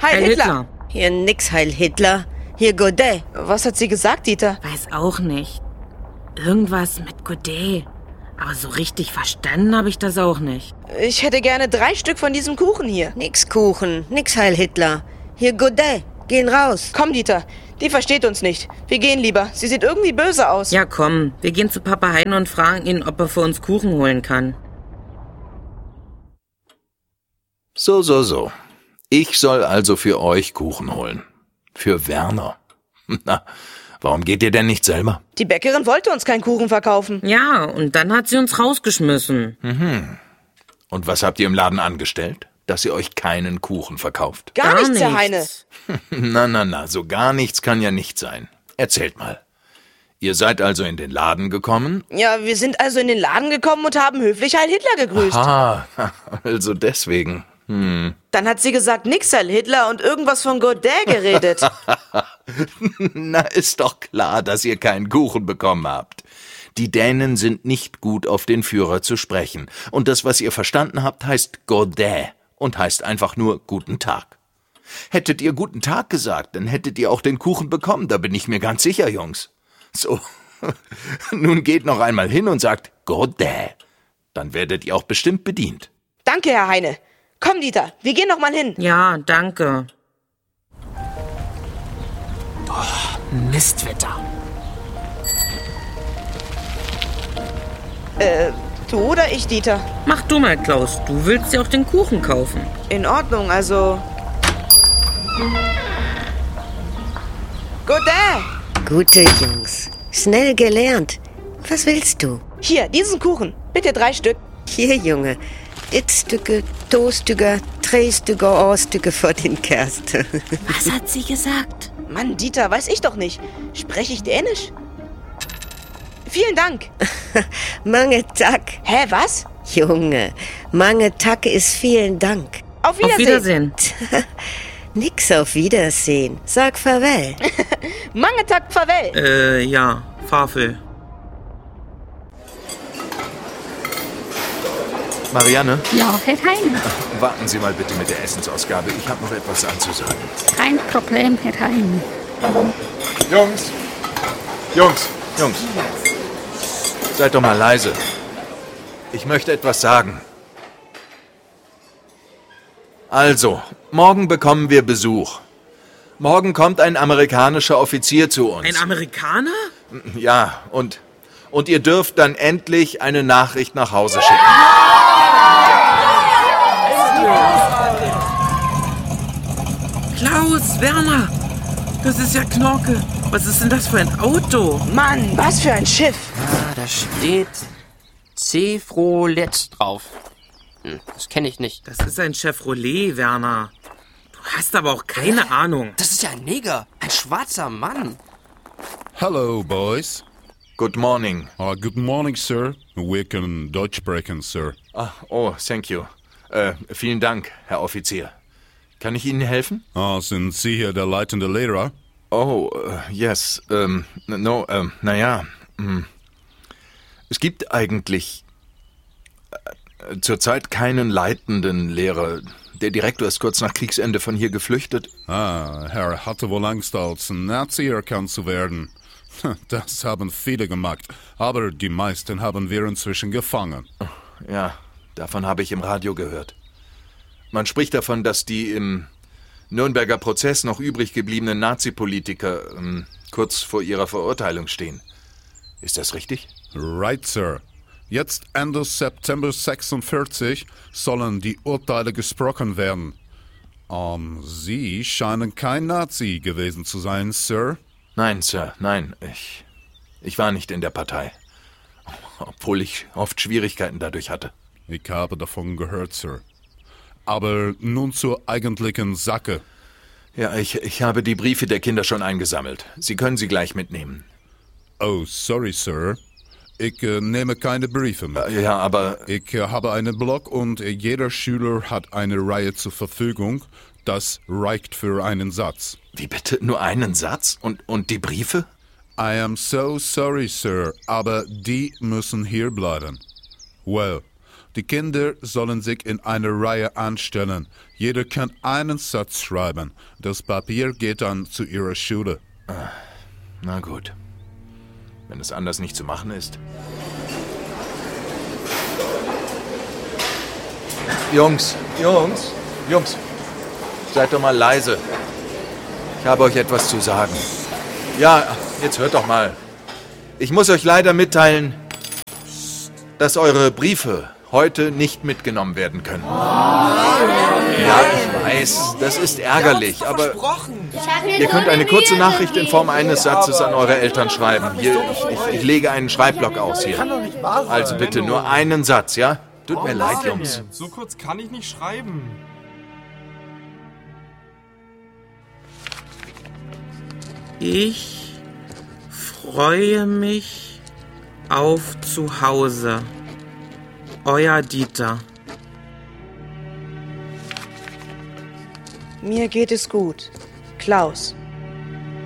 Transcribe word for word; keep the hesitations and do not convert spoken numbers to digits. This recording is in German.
Heil, Heil Hitler. Hitler. Hier nix Heil Hitler. Hier Godet. Was hat sie gesagt, Dieter? Weiß auch nicht. Irgendwas mit Godet. Aber so richtig verstanden habe ich das auch nicht. Ich hätte gerne drei Stück von diesem Kuchen hier. Nix Kuchen, nix Heil Hitler. Hier Godet. Gehen raus. Komm, Dieter. Die versteht uns nicht. Wir gehen lieber. Sie sieht irgendwie böse aus. Ja, komm. Wir gehen zu Papa Heine und fragen ihn, ob er für uns Kuchen holen kann. So, so, so. Ich soll also für euch Kuchen holen. Für Werner. Na, warum geht ihr denn nicht selber? Die Bäckerin wollte uns keinen Kuchen verkaufen. Ja, und dann hat sie uns rausgeschmissen. Mhm. Und was habt ihr im Laden angestellt? Dass ihr euch keinen Kuchen verkauft? Gar, Gar nichts, Herr nichts. Heine. Na, na, na, so gar nichts kann ja nicht sein. Erzählt mal. Ihr seid also in den Laden gekommen? Ja, wir sind also in den Laden gekommen und haben höflich Heil Hitler gegrüßt. Ah, also deswegen. Hm. Dann hat sie gesagt, nix Heil Hitler und irgendwas von Godet geredet. Na, ist doch klar, dass ihr keinen Kuchen bekommen habt. Die Dänen sind nicht gut auf den Führer zu sprechen. Und das, was ihr verstanden habt, heißt Godet und heißt einfach nur Guten Tag. Hättet ihr Guten Tag gesagt, dann hättet ihr auch den Kuchen bekommen, da bin ich mir ganz sicher, Jungs. So, nun geht noch einmal hin und sagt Godet. Dann werdet ihr auch bestimmt bedient. Danke, Herr Heine. Komm, Dieter, wir gehen noch mal hin. Ja, danke. Mistwetter. Äh, du oder ich, Dieter? Mach du mal, Klaus. Du willst ja auch den Kuchen kaufen. In Ordnung, also... Godet! Gute Jungs. Schnell gelernt. Was willst du? Hier, diesen Kuchen. Bitte drei Stück. Hier, Junge. Ett Stücke, to Stücke, drei Stücke, ein Stücke vor den Kerst. Was hat sie gesagt? Mann, Dieter, weiß ich doch nicht. Spreche ich Dänisch? Vielen Dank. Mange Tag. Hä, was? Junge, mange Tag ist vielen Dank. Auf Wiedersehen. Auf Wiedersehen. Nix auf Wiedersehen. Sag Farewell. Mange Tag, Farewell. Äh, ja. Farvel. Marianne, Ja, Herr Heine. warten Sie mal bitte mit der Essensausgabe. Ich habe noch etwas anzusagen. Kein Problem, Herr Heine. Jungs! Jungs! Jungs! Seid doch mal leise. Ich möchte etwas sagen. Also, morgen bekommen wir Besuch. Morgen kommt ein amerikanischer Offizier zu uns. Ein Amerikaner? Ja, und, und ihr dürft dann endlich eine Nachricht nach Hause schicken. Klaus, Werner. Das ist ja Knorke. Was ist denn das für ein Auto? Mann, was für ein Schiff. Ah, da steht Chevrolet drauf. Hm, das kenne ich nicht. Das ist ein Chevrolet, Werner. Du hast aber auch keine Ahnung. Das ist ja ein Neger, ein schwarzer Mann. Hello, boys. Good morning. Uh, good morning, sir. Wir können Deutsch sprechen, sir. Ah, oh, thank you. Äh, vielen Dank, Herr Offizier. Kann ich Ihnen helfen? Ah, sind Sie hier der leitende Lehrer? Oh, uh, yes. Ähm, no, ähm, naja. Hm. Es gibt eigentlich äh, zurzeit keinen leitenden Lehrer. Der Direktor ist kurz nach Kriegsende von hier geflüchtet. Ah, Herr hatte wohl Angst, als Nazi erkannt zu werden. Das haben viele gemacht, aber die meisten haben wir inzwischen gefangen. Ja, davon habe ich im Radio gehört. Man spricht davon, dass die im Nürnberger Prozess noch übrig gebliebenen Nazi-Politiker ähm, kurz vor ihrer Verurteilung stehen. Ist das richtig? Right, sir. Jetzt Ende September sechsundvierzig sollen die Urteile gesprochen werden. Um, Sie scheinen kein Nazi gewesen zu sein, Sir. Nein, Sir, nein. Ich, ich war nicht in der Partei. Obwohl ich oft Schwierigkeiten dadurch hatte. Ich habe davon gehört, Sir. Aber nun zur eigentlichen Sache. Ja, ich, ich habe die Briefe der Kinder schon eingesammelt. Sie können sie gleich mitnehmen. Oh, sorry, Sir. Ich äh, nehme keine Briefe mit. Äh, ja, aber... Ich äh, habe einen Blog und äh, jeder Schüler hat eine Reihe zur Verfügung. Das reicht für einen Satz. Wie bitte? Nur einen Satz? Und, und die Briefe? I am so sorry, Sir, aber die müssen hier bleiben. Well, die Kinder sollen sich in eine Reihe anstellen. Jeder kann einen Satz schreiben. Das Papier geht dann zu Ihrer Schule. Ah, na gut. Wenn es anders nicht zu machen ist. Jungs, Jungs, Jungs, seid doch mal leise. Ich habe euch etwas zu sagen. Ja, jetzt hört doch mal. Ich muss euch leider mitteilen, dass eure Briefe heute nicht mitgenommen werden können. Ja, ich weiß, das ist ärgerlich, aber ihr könnt eine kurze Nachricht in Form eines Satzes an eure Eltern schreiben. Hier, ich, ich, ich lege einen Schreibblock aus hier. Also bitte nur einen Satz, ja? Tut mir leid, Jungs. So kurz kann ich nicht schreiben. Ich freue mich auf Zuhause. Euer Dieter. Mir geht es gut. Klaus.